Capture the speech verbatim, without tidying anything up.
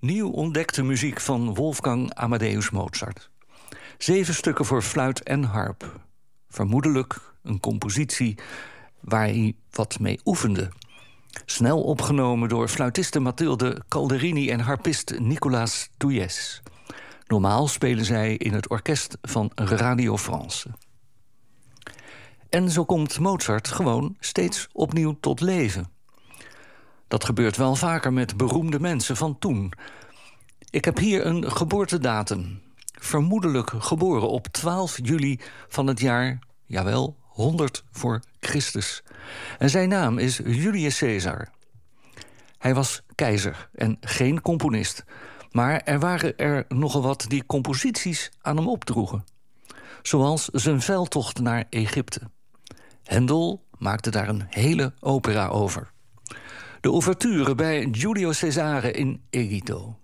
Nieuw ontdekte muziek van Wolfgang Amadeus Mozart. Zeven stukken voor fluit en harp. Vermoedelijk een compositie waar hij wat mee oefende. Snel opgenomen door fluitiste Mathilde Calderini en harpist Nicolas Touilles. Normaal spelen zij in het orkest van Radio France. En zo komt Mozart gewoon steeds opnieuw tot leven. Dat gebeurt wel vaker met beroemde mensen van toen. Ik heb hier een geboortedatum. Vermoedelijk geboren op twaalf juli van het jaar, jawel, honderd voor Christus. En zijn naam is Julius Caesar. Hij was keizer en geen componist. Maar er waren er nogal wat die composities aan hem opdroegen. Zoals zijn veldtocht naar Egypte. Händel maakte daar een hele opera over. De ouverture bij Giulio Cesare in Egitto.